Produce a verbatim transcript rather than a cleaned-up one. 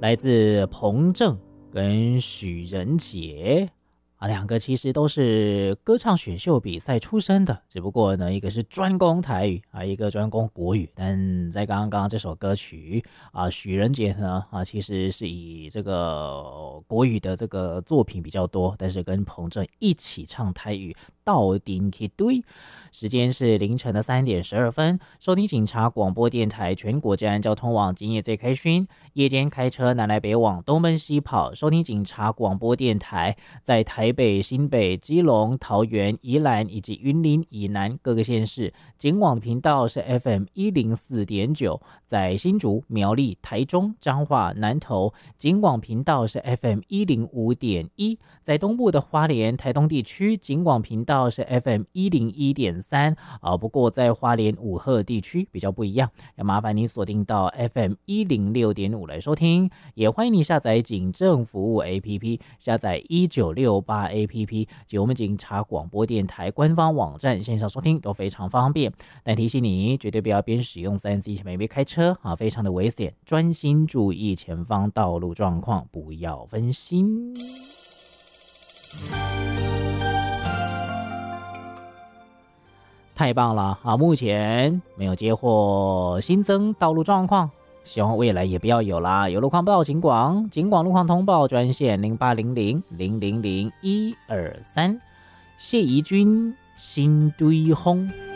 来自彭正跟许仁杰啊，两个其实都是歌唱选秀比赛出身的，只不过呢，一个是专攻台语啊，一个专攻国语。但在刚刚刚刚这首歌曲啊，许仁杰呢啊，其实是以这个国语的这个作品比较多，但是跟彭正一起唱台语。到顶去堆，时间是凌晨的三点十二分。收听警察广播电台全国治安交通网，今夜最开勋。夜间开车南来北往，东奔西跑，收听警察广播电台，在台北、新北、基隆、桃园、宜兰以及云林以南各个县市，警广频道是 F M 一零四点九，在新竹、苗栗、台中、彰化、南投，警广频道是 F M 一零五点一，在东部的花莲、台东地区，警广频道是 F M 一零一点三啊，不过在花莲五鹤地区比较不一样，要麻烦你锁定到 F M 一零六点五来收听，也欢迎你下载警政服务 A P P， 下载一九六八 A P P 及我们警察广播电台官方网站线上收听都非常方便。但提醒你，绝对不要边使用 三 C 前边开车啊，非常的危险，专心注意前方道路状况，不要分心。太棒了啊！目前没有接获新增道路状况，希望未来也不要有啦。有路况报警广，警广路况通报专线零八零零零零零一二三。谢怡君新堆轰。